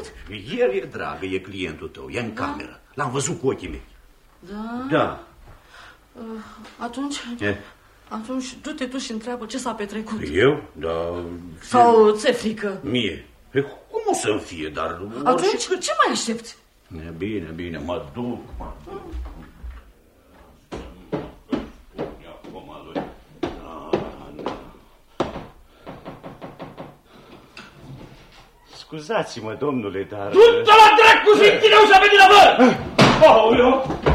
El e dragă, e clientul tău, e în cameră. L-am văzut cu ochii mei. Da? Da. Atunci du-te tu și întreabă ce s-a petrecut. Eu? Da. Sau ți-e frică? Mie? Cum o să-mi fie, dar... Atunci ce mai aștepți? Bine, mă duc. Scuzați-mă, domnule, dar... Du-te la dracu și închide ușa pe din avă! Aoleu!